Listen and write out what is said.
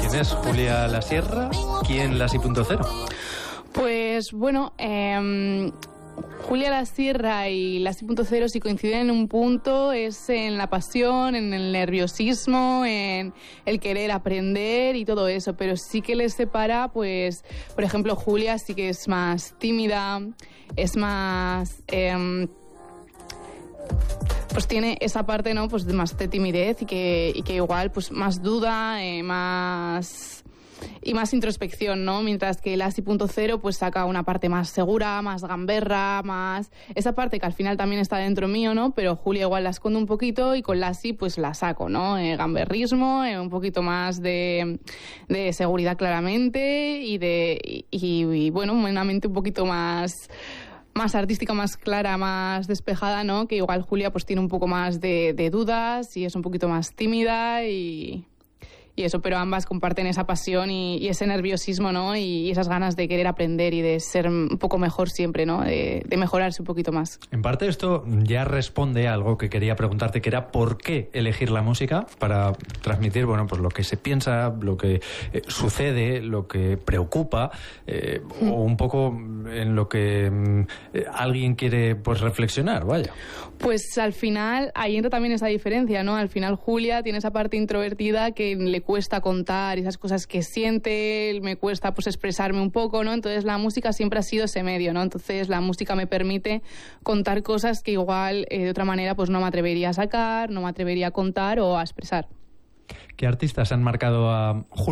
¿Quién es Julia Lasierra? ¿Quién Lasi.0? Pues bueno, Julia Lasierra y Lasi.0 si coinciden en un punto es en la pasión, en el nerviosismo, en el querer aprender y todo eso, pero sí que les separa, pues, por ejemplo, Julia sí que es más tímida, es más... pues tiene esa parte, ¿no? Pues de más de timidez y que igual pues más duda, más introspección, ¿no? Mientras que Lasi.0 pues saca una parte más segura, más gamberra, más esa parte que al final también está dentro mío, ¿no? Pero Julia igual la esconde un poquito y con Lasi pues la saco, ¿no? Gamberrismo, un poquito más de seguridad claramente y bueno, una mente un poquito más artística, más clara, más despejada, ¿no? Que igual Julia pues tiene un poco más de dudas y es un poquito más tímida y eso, pero ambas comparten esa pasión y ese nerviosismo, ¿no? Y esas ganas de querer aprender y de ser un poco mejor siempre, ¿no? De mejorarse un poquito más. En parte esto ya responde a algo que quería preguntarte, que era ¿por qué elegir la música para transmitir, bueno, pues lo que se piensa, lo que sucede, lo que preocupa, o un poco en lo que alguien quiere pues reflexionar, vaya? Pues al final, ahí entra también esa diferencia, ¿no? Al final Julia tiene esa parte introvertida que le cuesta contar esas cosas que siente, me cuesta pues expresarme un poco, ¿no? Entonces la música siempre ha sido ese medio, ¿no? Entonces la música me permite contar cosas que igual de otra manera pues no me atrevería a sacar, no me atrevería a contar o a expresar. ¿Qué artistas han marcado a Julia?